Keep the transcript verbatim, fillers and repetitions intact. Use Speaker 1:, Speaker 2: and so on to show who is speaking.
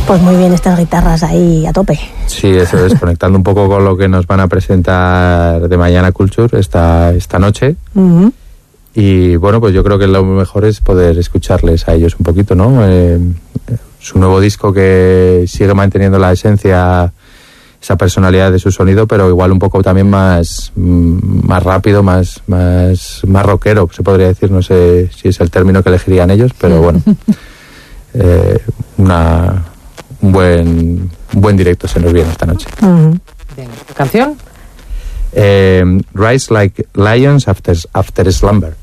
Speaker 1: Pues muy bien, estas guitarras ahí a tope.
Speaker 2: Sí, eso es, conectando un poco con lo que nos van a presentar de Mañana Culture esta, esta noche.
Speaker 1: Uh-huh.
Speaker 2: Y bueno, pues yo creo que lo mejor es poder escucharles a ellos un poquito, ¿no? Eh, su nuevo disco que sigue manteniendo la esencia, esa personalidad de su sonido, pero igual un poco también más, más rápido, más, más, más rockero, se podría decir. No sé si es el término que elegirían ellos, pero bueno, eh, una... Un buen, un buen directo se nos viene esta noche.
Speaker 1: Uh-huh.
Speaker 3: ¿Canción?
Speaker 2: Eh, Rise Like Lions After, after Slumber.